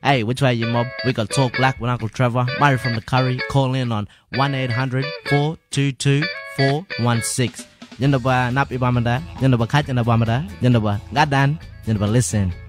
Hey, which way you mob? We got Talk Black with Uncle Trevor. Murray from the Curry. Call in on 1-800-422-416. Yanda ba nap ibamada, yanda ba kat yanda bamada, yanda ba gadan, yanda ba listen.